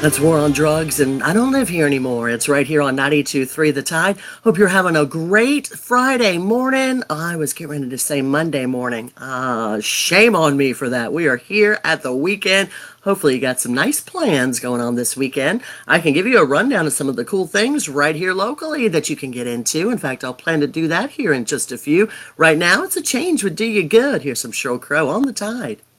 That's War on Drugs, and I don't live here anymore. It's right here on 92.3 The Tide. Hope you're having a great Friday morning. I was getting ready to say Monday morning. Shame on me for that. We are here at the weekend. Hopefully you got some nice plans going on this weekend. I can give you a rundown of some of the cool things right here locally that you can get into. In fact, I'll plan to do that here in just a few. Right now, it's a change would do you good. Here's some Sheryl Crow on the Tide.